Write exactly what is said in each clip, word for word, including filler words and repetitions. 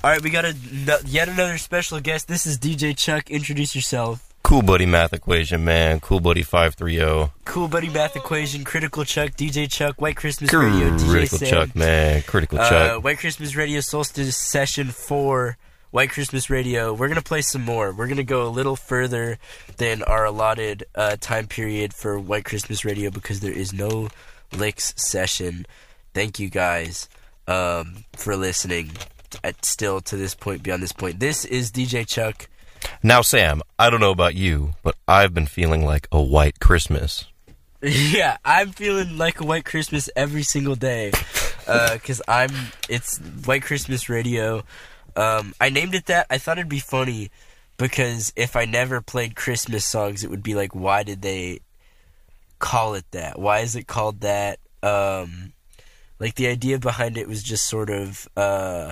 All right, we got a, no, yet another special guest. This is D J Chuck. Introduce yourself. Cool Buddy Math Equation, man. Cool Buddy five three zero. Cool Buddy Math Equation, Critical Chuck, D J Chuck, White Christmas Radio, D J Critical Sam. Chuck, man. Critical uh, Chuck. White Christmas Radio Solstice Session four, White Christmas Radio. We're going to play some more. We're going to go a little further than our allotted uh, time period for White Christmas Radio because there is no Licks session. Thank you guys um, for listening at still to this point, beyond this point. This is D J Chuck. Now, Sam, I don't know about you, but I've been feeling like a white Christmas. Yeah, I'm feeling like a white Christmas every single day. Because uh, I'm, it's White Christmas Radio. Um, I named it that. I thought it'd be funny because if I never played Christmas songs, it would be like, why did they call it that? Why is it called that? Um, like, the idea behind it was just sort of, uh,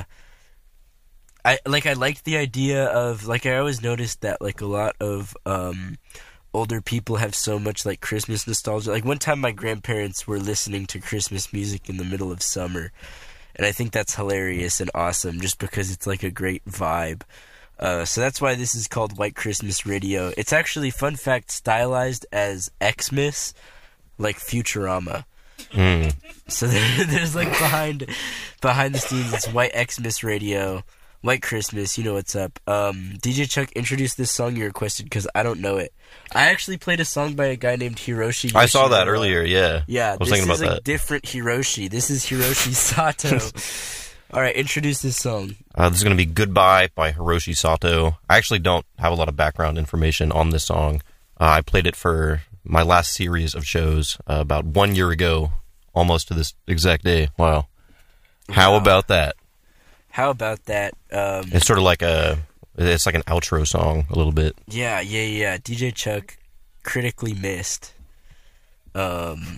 I, like, I liked the idea of, like, I always noticed that, like, a lot of, um, older people have so much, like, Christmas nostalgia. Like, one time my grandparents were listening to Christmas music in the middle of summer, and I think that's hilarious and awesome just because it's, like, a great vibe. Uh, so that's why this is called White Christmas Radio. It's actually, fun fact, stylized as Xmas, like Futurama. Mm. So there, there's, like, behind behind the scenes, it's White Xmas Radio, White Christmas, you know what's up. Um, D J Chuck, introduced this song you requested because I don't know it. I actually played a song by a guy named Hiroshi. I saw that earlier, yeah. Yeah, I was this thinking is about a that. different Hiroshi. This is Hiroshi Sato. All right, introduce this song. Uh, this is going to be Goodbye by Hiroshi Sato. I actually don't have a lot of background information on this song. Uh, I played it for my last series of shows uh, about one year ago, almost to this exact day. Wow. How Wow. about that? How about that? Um, It's sort of like a, it's like an outro song a little bit. yeah, yeah, yeah. D J Chuck, critically missed. Um,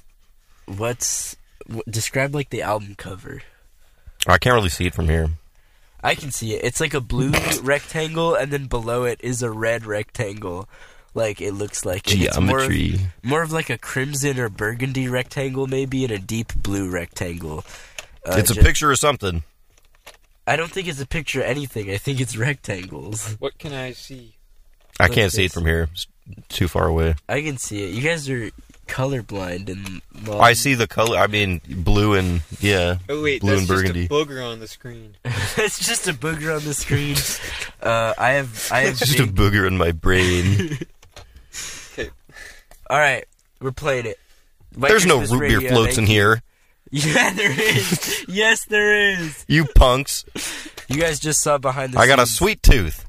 what's w- describe like the album cover? I can't really see it from here. I can see it. It's like a blue rectangle, and then below it is a red rectangle. Like, it looks like it. It's more of, Geometry. more of like a crimson or burgundy rectangle, maybe, and a deep blue rectangle. Uh, It's a just- picture of something. I don't think it's a picture of anything. I think it's rectangles. What can I see? I Look can't see this. it from here. It's too far away. I can see it. You guys are colorblind, and well, I see the color. I mean, blue and, yeah, Oh wait, blue that's and just burgundy. a booger on the screen. it's just a booger on the screen. Uh, I have, I have. It's just a big- booger in my brain. Okay. All right, we're playing it. White There's no Christmas root beer Radio, floats in thank you. here. Yeah, there is. Yes, there is. You punks. You guys just saw behind the I got a scenes. sweet tooth.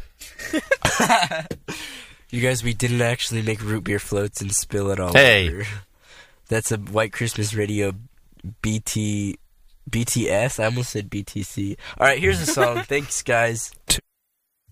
You guys, we didn't actually make root beer floats and spill it all Hey. over. That's a White Christmas Radio B T B T S. I almost said B T C. All right, here's a song. Thanks, guys.